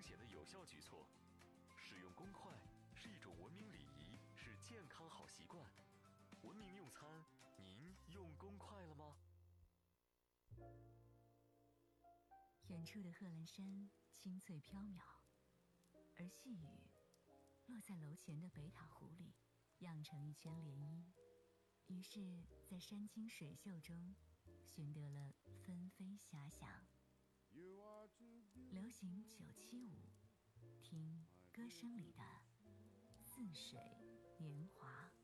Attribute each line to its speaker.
Speaker 1: 险的有效举措。使用公筷是一种文明礼仪，是健康好习惯。文明用餐，您用公筷了吗？
Speaker 2: 远处的贺兰山青翠飘渺，而细雨落在楼前的北塔湖里，漾成一圈涟漪。于是，在山清水秀中，寻得了纷飞遐想。流行975，听歌声里的似水年华。